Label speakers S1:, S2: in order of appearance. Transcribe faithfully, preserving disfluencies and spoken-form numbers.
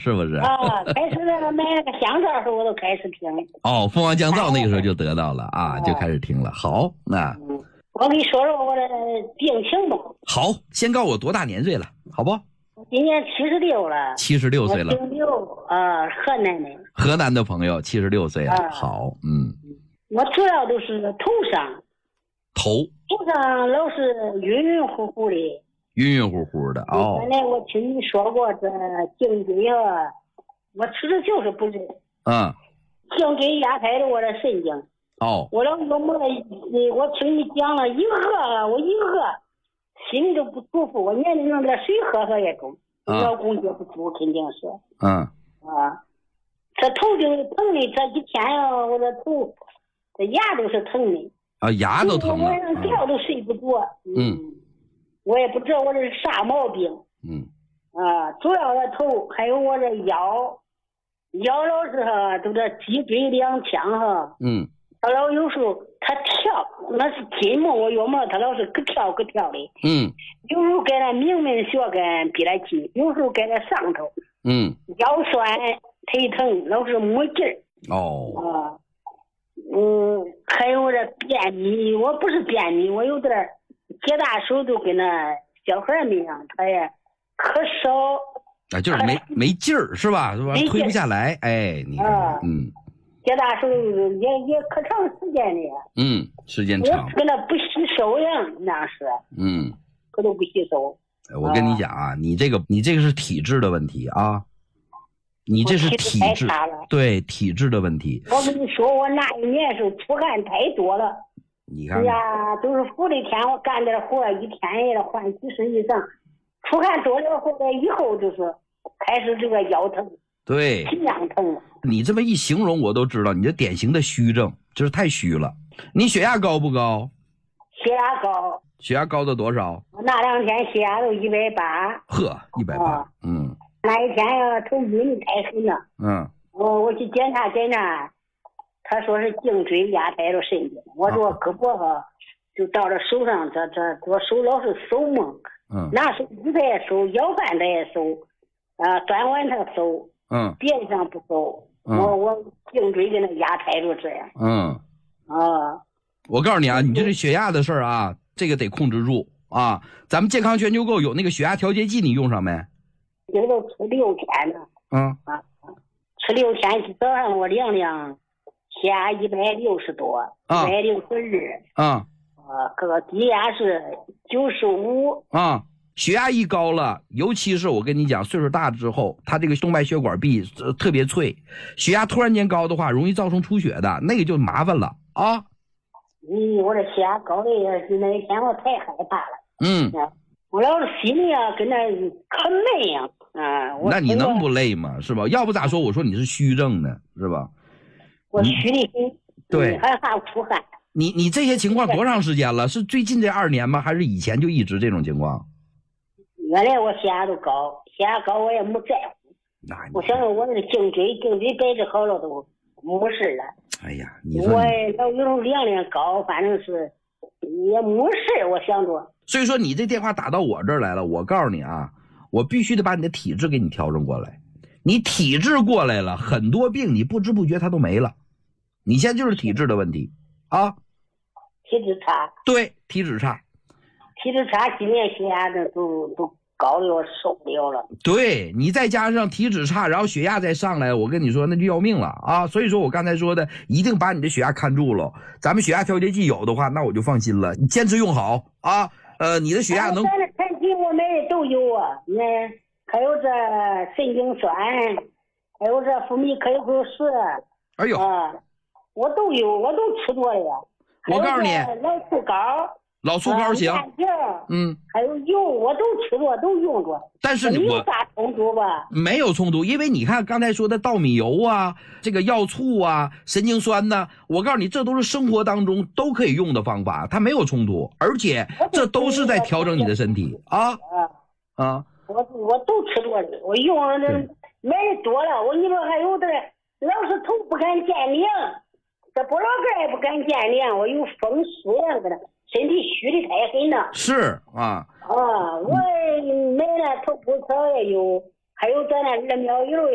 S1: 是不是？
S2: 啊，开始那个买那个香皂的时候我都开始听。
S1: 哦，蜂王降噪那个时候就得到了啊，就开始听了。好，那、
S2: 嗯、我跟你说说我的病情吧。
S1: 好，先告诉我多大年岁了，好不？
S2: 今年七十六了。
S1: 七十六岁了。
S2: 九六啊，河南的。
S1: 河南的朋友，七十六岁了、啊。好，嗯。
S2: 我主要都是头上。
S1: 头。
S2: 头上老是晕晕乎乎的。
S1: 晕晕乎乎的哦。
S2: 原来我听你说过这颈椎啊，我吃的就是不是。
S1: 嗯。
S2: 颈椎压开了我的神经。
S1: 哦。
S2: 我老有么我听你讲了一喝，我一喝心里都不舒服，我年龄点水喝喝也中。嗯、老公也不舒肯定是。
S1: 嗯。
S2: 啊，这头就是疼的，这几天啊，我这头这牙都是疼的。
S1: 啊，牙都疼了。
S2: 晚上觉都睡不着。
S1: 嗯。
S2: 嗯我也不知道我这是啥毛病。
S1: 嗯。
S2: 啊，主要的头还有我这腰，腰老是哈，都这脊椎两腔哈。
S1: 嗯。
S2: 他老有时候他跳，那是筋嘛，我要么他老是咯跳咯跳的。
S1: 嗯。
S2: 有时候给他明明血根比来筋，有时候给他上头。
S1: 嗯。
S2: 腰酸腿疼，老是没劲儿。
S1: 哦。
S2: 啊。嗯，还有这便秘，我不是便秘，我有点解大手都跟那小孩儿一样，他也咳嗽。
S1: 啊，就是没没劲儿是吧？是吧？推不下来，哎，你看，啊、嗯。
S2: 解大手也也可长时间的。
S1: 嗯，时间长。
S2: 我跟他不吸收呀，那是。
S1: 嗯。
S2: 可都不吸收。
S1: 我跟你讲啊，啊你这个你这个是体质的问题啊。你这是体质，对体质的问题。
S2: 我跟你说，我那一年是出汗太多了。
S1: 你看，
S2: 哎呀，都是福的天，我干点活一天也得换几十以上。出汗多了后来以后就是开始这个腰疼，
S1: 对，
S2: 心脏疼。
S1: 你这么一形容，我都知道你这典型的虚症，就是太虚了。你血压高不高？
S2: 血压高。
S1: 血压高的多少？
S2: 我那两天血压都一百八。
S1: 呵，一百八，嗯。
S2: 那一天呀，头晕太狠了。
S1: 嗯。
S2: 我我去检查检查，他说是颈椎压开了神经。我说胳膊哈，就到这手上，这这我手老是手蒙。
S1: 嗯。
S2: 拿手指他也手，腰板他也手，啊，转弯他手。
S1: 嗯。
S2: 别的上不手。
S1: 嗯。
S2: 我我颈椎给他压开了这样。
S1: 嗯。
S2: 啊。
S1: 我告诉你啊，你这是血压的事儿啊，这个得控制住啊。咱们健康全球购有那个血压调节剂，你用上没？
S2: 这都吃六天了。
S1: 嗯。
S2: 啊，吃六天，早上我量量，血压一百六十多，一百六十二。
S1: 啊。
S2: 啊，个低压是九十五。
S1: 啊，血压一高了，尤其是我跟你讲，岁数大之后，他这个动脉血管壁、呃、特别脆，血压突然间高的话，容易造成出血的，那个就麻烦了啊。
S2: 嗯，我这血压高的也是那一天我太害怕了。
S1: 嗯。
S2: 我老是心里啊跟那可累呀。啊，
S1: 那你能不累吗？是吧？要不咋说我说你是虚症呢，是吧？
S2: 我虚的很。
S1: 对。
S2: 还怕出汗。
S1: 你你这些情况多长时间了？是最近这二年吗？还是以前就一直这种情况？
S2: 原来我血压都高，血压高我也没在乎。
S1: 那
S2: 我想着我那个颈椎颈椎摆着好了都没事了。
S1: 哎呀，你说
S2: 我老有时候量量高，反正是也没事，我想着。
S1: 所以说你这电话打到我这儿来了，我告诉你啊，我必须得把你的体质给你调整过来。你体质过来了，很多病你不知不觉它都没了。你现在就是体质的问题啊。
S2: 体质差。
S1: 对，体质差。
S2: 体质差，今年血压的都都高的我受不了了。
S1: 对，你再加上体质差，然后血压再上来，我跟你说那就要命了啊！所以说我刚才说的，一定把你的血压看住了。咱们血压调节剂有的话，那我就放心了，你坚持用好啊。呃，你的血压能。
S2: 咱的产品我买的都有啊，你还有这神经酸，还有这福米可口石。
S1: 哎呦。
S2: 啊，我都有，我都吃过了呀。
S1: 我告诉你，
S2: 老醋膏。
S1: 老醋膏行。
S2: 嗯。还有油，我都吃过，都用过。
S1: 但是我
S2: 没有啥冲突吧？
S1: 没有冲突，因为你看刚才说的稻米油啊，这个药醋啊，神经酸呢，我告诉你，这都是生活当中都可以用的方法，它没有冲突，而且这都是在调整你的身体啊啊！
S2: 我我都吃多了，我用了这买的多了，我你说还有的老是头不敢见凉，这脖老盖也不敢见凉，我有风湿呀，搁那身体虚的太狠了。
S1: 是啊。
S2: 啊，我买了头部草也有，还有咱那二苗油。